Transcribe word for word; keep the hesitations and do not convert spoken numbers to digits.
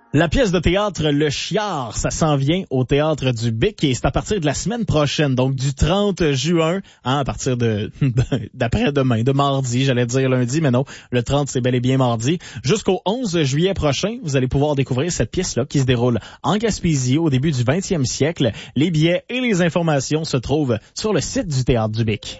La pièce de théâtre Le Chiard, ça s'en vient au Théâtre du Bic et c'est à partir de la semaine prochaine, donc du trente juin, hein, à partir de d'après-demain, de mardi, j'allais dire lundi, mais non, le trente c'est bel et bien mardi. Jusqu'au onze juillet prochain, vous allez pouvoir découvrir cette pièce-là qui se déroule en Gaspésie au début du vingtième siècle. Les billets et les informations se trouvent sur le site du Théâtre du Bic.